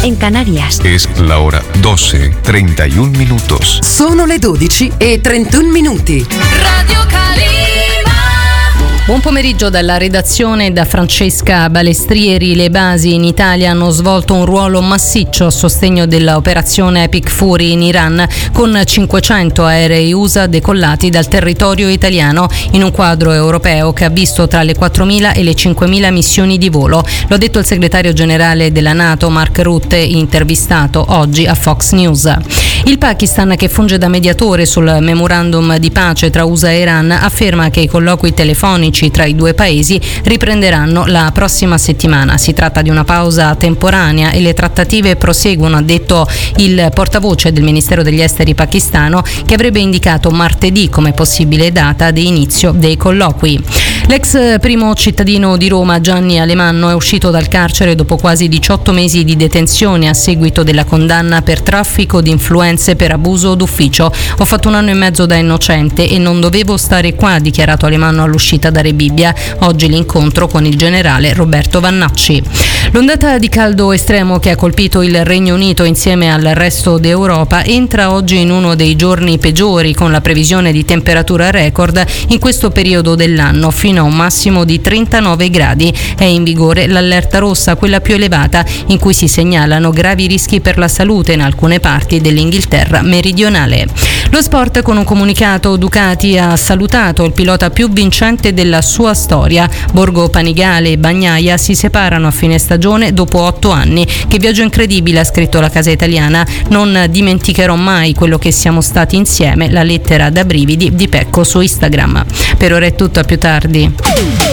en Canarias. Es la hora 12:31 minutos. Sono le 12:31 minuti. Radio Calima. Buon pomeriggio dalla redazione e da Francesca Balestrieri. Le basi in Italia hanno svolto un ruolo massiccio a sostegno dell'operazione Epic Fury in Iran, con 500 aerei USA decollati dal territorio italiano in un quadro europeo che ha visto tra le 4.000 e le 5.000 missioni di volo. Lo ha detto il segretario generale della NATO Mark Rutte, intervistato oggi a Fox News. Il Pakistan, che funge da mediatore sul memorandum di pace tra USA e Iran, afferma che i colloqui telefonici tra i due paesi riprenderanno la prossima settimana. Si tratta di una pausa temporanea e le trattative proseguono, ha detto il portavoce del Ministero degli Esteri pakistano, che avrebbe indicato martedì come possibile data di inizio dei colloqui. L'ex primo cittadino di Roma, Gianni Alemanno, è uscito dal carcere dopo quasi 18 mesi di detenzione a seguito della condanna per traffico di influenze per abuso d'ufficio. Ho fatto 1 anno e mezzo da innocente e non dovevo stare qua, ha dichiarato Alemanno all'uscita da Rebibbia. Oggi l'incontro con il generale Roberto Vannacci. L'ondata di caldo estremo che ha colpito il Regno Unito insieme al resto d'Europa entra oggi in uno dei giorni peggiori, con la previsione di temperatura record in questo periodo dell'anno, fino a un massimo di 39 gradi. È in vigore l'allerta rossa, quella più elevata, in cui si segnalano gravi rischi per la salute in alcune parti dell'Inghilterra meridionale. Lo sport, con un comunicato Ducati ha salutato il pilota più vincente della sua storia. Borgo Panigale e Bagnaia si separano a fine stagione dopo 8 anni. Che viaggio incredibile, ha scritto la casa italiana. Non dimenticherò mai quello che siamo stati insieme. La lettera da brividi di Pecco su Instagram. Per ora è tutto, a più tardi.